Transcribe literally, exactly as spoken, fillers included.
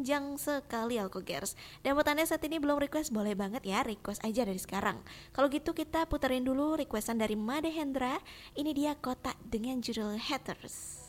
panjang sekali Alkogers. Dan buat anda saat ini belum request, boleh banget ya request aja dari sekarang. Kalau gitu kita puterin dulu requestan dari Made Hendra. Ini dia Kota dengan judul Haters.